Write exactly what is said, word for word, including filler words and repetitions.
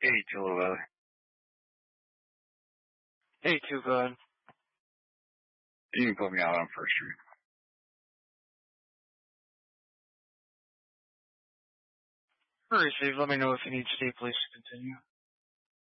Hey, Tula. Hey, too good. You can put me out on First Street. Receive. Let me know if you need stay, please continue.